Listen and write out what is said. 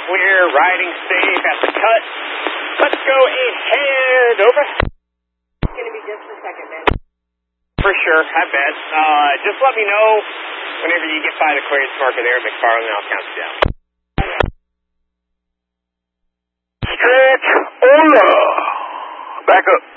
clear, riding safe at the cut. Let's go ahead. Over. It's going to be just a second, man. For sure, I bet. Just let me know whenever you get by the clearance marker there at McFarland, and I'll count you down. Stretch, hola. Back up.